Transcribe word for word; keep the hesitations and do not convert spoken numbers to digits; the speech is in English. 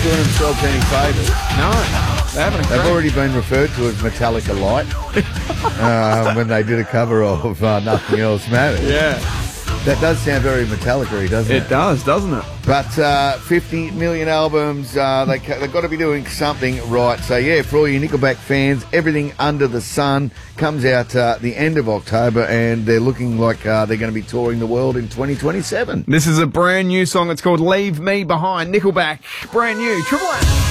doing themselves any favours. No, they haven't. They've already been referred to as Metallica Light uh, when they did a cover of uh, Nothing Else Matters. Yeah. That does sound very Metallica-y, doesn't it? It does, doesn't it? But uh, fifty million albums, uh, they, they've got to be doing something right. So, yeah, for all you Nickelback fans, Everything Under the Sun comes out uh, the end of October, and they're looking like uh, they're going to be touring the world in twenty twenty-seven. This is a brand new song. It's called Leave Me Behind. Nickelback, brand new. Triple M.